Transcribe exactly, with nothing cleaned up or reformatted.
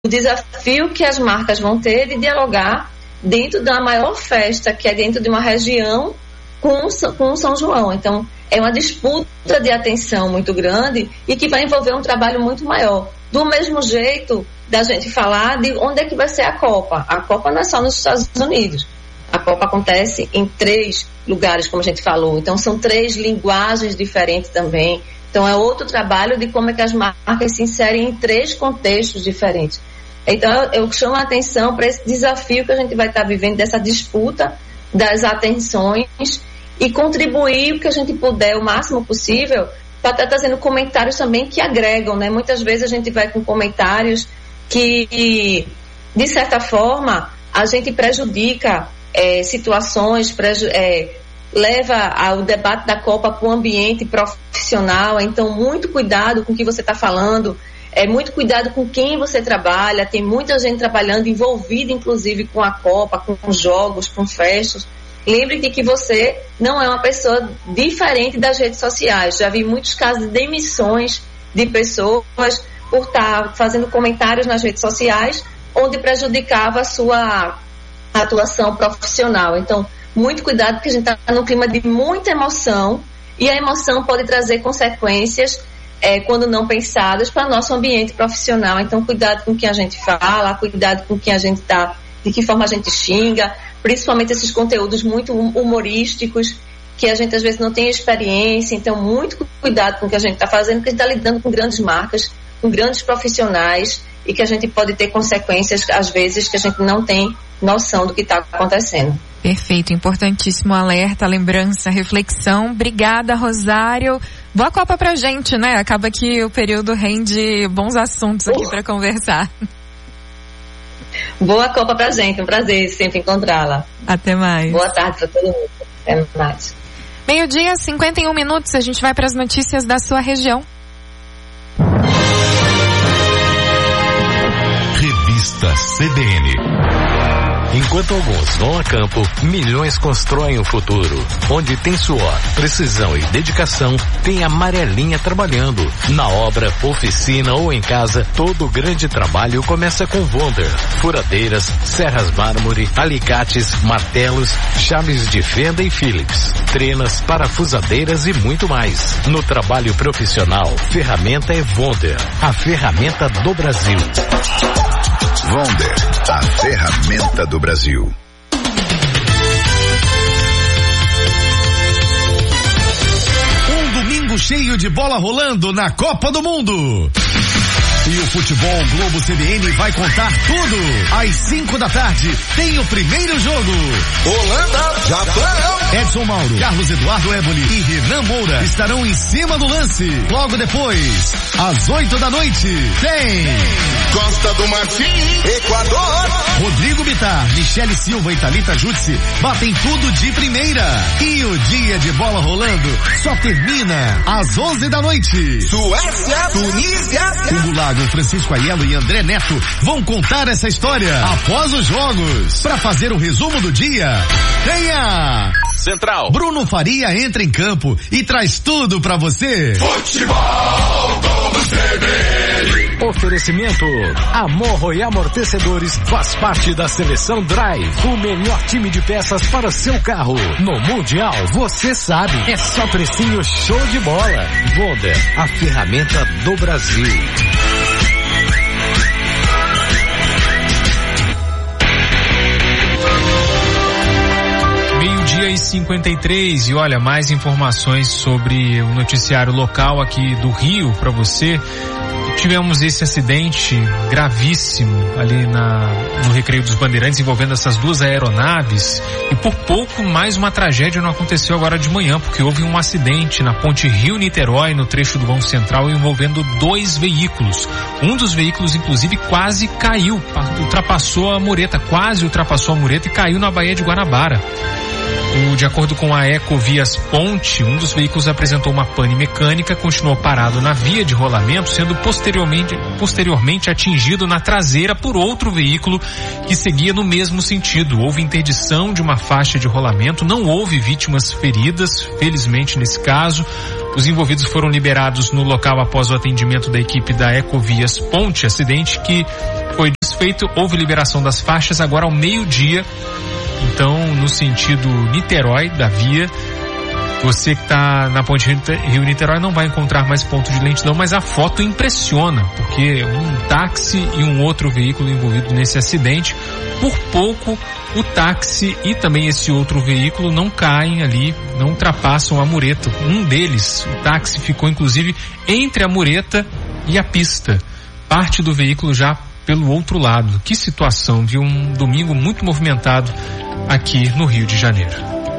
desafio que as marcas vão ter de dialogar dentro da maior festa, que é dentro de uma região, com, com São João. Então, é uma disputa de atenção muito grande e que vai envolver um trabalho muito maior. Do mesmo jeito da gente falar de onde é que vai ser a Copa. A Copa não é só nos Estados Unidos. A Copa acontece em três lugares, como a gente falou. Então, são três linguagens diferentes também. Então, é outro trabalho de como é que as marcas se inserem em três contextos diferentes. Então, eu, eu chamo a atenção para esse desafio que a gente vai estar vivendo, dessa disputa das atenções, e contribuir o que a gente puder, o máximo possível, para estar trazendo comentários também que agregam, né? Muitas vezes a gente vai com comentários que, de certa forma, a gente prejudica é, situações, preju- é, leva ao debate da Copa para o ambiente profissional. Então, muito cuidado com o que você está falando, é, muito cuidado com quem você trabalha. Tem muita gente trabalhando, envolvida inclusive com a Copa, com jogos, com festas. Lembre-se que você não é uma pessoa diferente das redes sociais. Já vi muitos casos de demissões de pessoas por estar fazendo comentários nas redes sociais, onde prejudicava a sua atuação profissional. Então, muito cuidado, porque a gente está num clima de muita emoção, e a emoção pode trazer consequências, é, quando não pensadas, para o nosso ambiente profissional. Então, cuidado com quem a gente fala, cuidado com quem a gente está, de que forma a gente xinga, principalmente esses conteúdos muito humorísticos, que a gente às vezes não tem experiência. Então, muito cuidado com o que a gente está fazendo, porque a gente está lidando com grandes marcas, com grandes profissionais, e que a gente pode ter consequências, às vezes, que a gente não tem noção do que está acontecendo. Perfeito, importantíssimo alerta, lembrança, reflexão. Obrigada, Rosário. Boa Copa pra gente, né? Acaba que o período rende bons assuntos aqui uh. para conversar. Boa Copa pra gente, um prazer sempre encontrá-la. Até mais. Boa tarde pra todo mundo. Até mais. Meio-dia, cinquenta e um minutos, a gente vai para as notícias da sua região. Revista C B N. Enquanto alguns vão a campo, milhões constroem o futuro. Onde tem suor, precisão e dedicação, tem a Amarelinha trabalhando. Na obra, oficina ou em casa, todo grande trabalho começa com Wonder. Furadeiras, serras mármore, alicates, martelos, chaves de fenda e Phillips, trenas, parafusadeiras e muito mais. No trabalho profissional, ferramenta é Wonder, a ferramenta do Brasil. Wonder, a ferramenta do Brasil. Um domingo cheio de bola rolando na Copa do Mundo. E o Futebol Globo C B N vai contar tudo. Às cinco da tarde tem o primeiro jogo. Holanda, Japão. Edson Mauro, Carlos Eduardo Éboli e Renan Moura estarão em cima do lance. Logo depois, às oito da noite, tem Costa do Marfim, Equador. Rodrigo Bittar, Michele Silva e Thalita Jutsi batem tudo de primeira. E o dia de bola rolando só termina às onze da noite. Suécia, Tunísia. Hugo Lago, Francisco Aiello e André Neto vão contar essa história após os jogos. Para fazer o resumo do dia, tenha Central. Bruno Faria entra em campo e traz tudo pra você. Futebol Globo C B N. Oferecimento Amorro e Amortecedores faz parte da seleção Drive, o melhor time de peças para seu carro. No Mundial, você sabe, é só precinho show de bola. Wonder, a ferramenta do Brasil. Meio-dia e cinquenta e três, e olha, mais informações sobre o noticiário local aqui do Rio para você. Tivemos esse acidente gravíssimo ali na, no Recreio dos Bandeirantes, envolvendo essas duas aeronaves, e por pouco mais uma tragédia não aconteceu agora de manhã, porque houve um acidente na ponte Rio-Niterói, no trecho do vão central, envolvendo dois veículos. Um dos veículos, inclusive, quase caiu, ultrapassou a mureta, quase ultrapassou a mureta e caiu na Baía de Guanabara. O, de acordo com a Ecovias Ponte, um dos veículos apresentou uma pane mecânica, continuou parado na via de rolamento, sendo posteriormente, posteriormente atingido na traseira por outro veículo que seguia no mesmo sentido. Houve interdição de uma faixa de rolamento, não houve vítimas feridas, felizmente nesse caso. Os envolvidos foram liberados no local após o atendimento da equipe da Ecovias Ponte, acidente que foi desfeito, houve liberação das faixas agora ao meio-dia. Então, no sentido Niterói da via, você que está na ponte Rio-Niterói não vai encontrar mais ponto de lentidão, mas a foto impressiona, porque um táxi e um outro veículo envolvido nesse acidente, por pouco o táxi e também esse outro veículo não caem ali, não ultrapassam a mureta. Um deles, o táxi, ficou inclusive entre a mureta e a pista. Parte do veículo já pelo outro lado. Que situação, viu? Um domingo muito movimentado aqui no Rio de Janeiro.